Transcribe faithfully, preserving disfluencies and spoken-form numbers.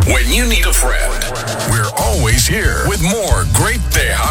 When you need a friend, we're always here with more great Teja